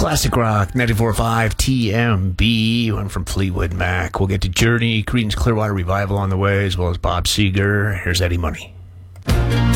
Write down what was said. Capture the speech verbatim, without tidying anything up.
Classic rock, ninety-four point five T M B. One from Fleetwood Mac. We'll get to Journey, Creedence Clearwater Revival on the way, as well as Bob Seger. Here's Eddie Money.